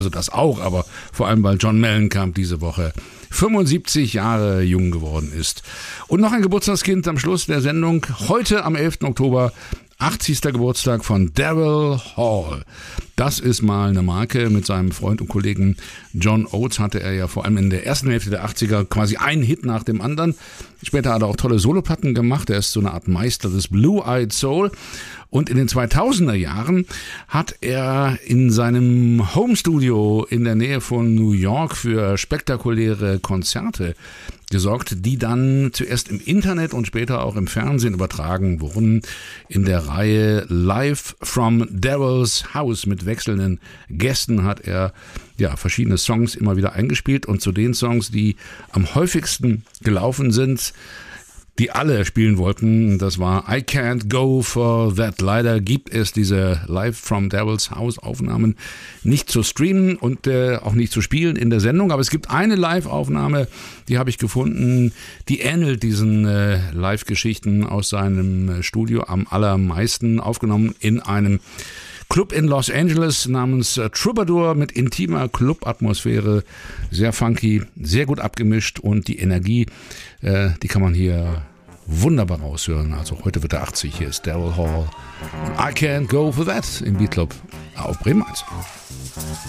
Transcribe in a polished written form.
Also das auch, aber vor allem, weil John Mellencamp diese Woche 75 Jahre jung geworden ist. Und noch ein Geburtstagskind am Schluss der Sendung. Heute am 11. Oktober, 80. Geburtstag von Daryl Hall. Das ist mal eine Marke. Mit seinem Freund und Kollegen John Oates hatte er ja vor allem in der ersten Hälfte der 80er quasi einen Hit nach dem anderen. Später hat er auch tolle Soloplatten gemacht. Er ist so eine Art Meister des Blue-Eyed Soul. Und in den 2000er Jahren hat er in seinem Homestudio in der Nähe von New York für spektakuläre Konzerte gesorgt, die dann zuerst im Internet und später auch im Fernsehen übertragen wurden. In der Reihe Live from Daryl's House mit wechselnden Gästen hat er verschiedene Songs immer wieder eingespielt. Und zu den Songs, die am häufigsten gelaufen sind, die alle spielen wollten, das war I Can't Go For That. Leider gibt es diese Live from Daryl's House Aufnahmen nicht zu streamen und auch nicht zu spielen in der Sendung, aber es gibt eine Live-Aufnahme, die habe ich gefunden, die ähnelt diesen Live-Geschichten aus seinem Studio am allermeisten, aufgenommen in einem Club in Los Angeles namens Troubadour mit intimer Club-Atmosphäre, sehr funky, sehr gut abgemischt und die Energie, die kann man hier wunderbar raushören. Also heute wird er 80, hier ist Daryl Hall. I Can't Go For That im Beat Club auf Bremen 1.